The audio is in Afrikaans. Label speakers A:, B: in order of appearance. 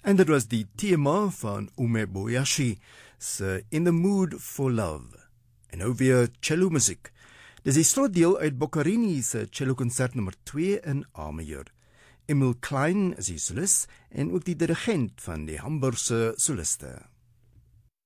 A: En dit was die tema van Umeboyashi se In the Mood for Love. En nou weer cello musiek. Dis die slotdeel uit Boccherini se cello konsert nommer 2 in A majeur. Emil Klein is die solis en ook die dirigent van die Hamburgse soliste.